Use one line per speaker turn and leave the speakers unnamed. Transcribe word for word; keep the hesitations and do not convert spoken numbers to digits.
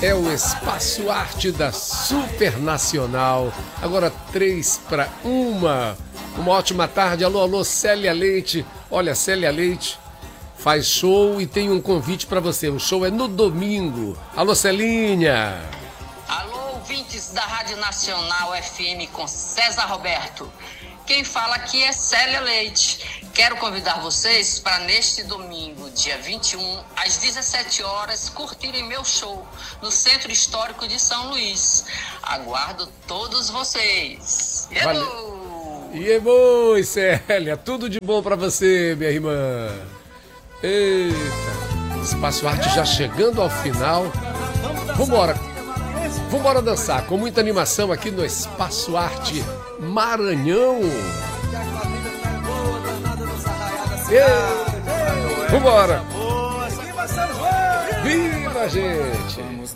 É o Espaço Arte da Supernacional. Agora três para uma. Uma ótima tarde. Alô, alô, Célia Leite. Olha, Célia Leite faz show e tem um convite para você. O show é no domingo. Alô, Celinha.
Alô, ouvintes da Rádio Nacional F M com César Roberto. Quem fala aqui é Célia Leite. Quero convidar vocês para neste domingo, dia vinte e um, às dezessete horas, curtirem meu show no Centro Histórico de São Luís. Aguardo todos vocês. Hello!
E é bom, Célia. Tudo de bom para você, minha irmã. Eita. Espaço Arte já chegando ao final. Vambora. Vambora dançar com muita animação aqui no Espaço Arte Maranhão. Ei, vambora. Viva, gente.